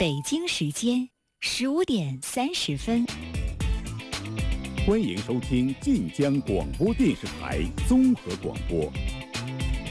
北京时间15:30。 欢迎收听晋江广播电视台综合广播。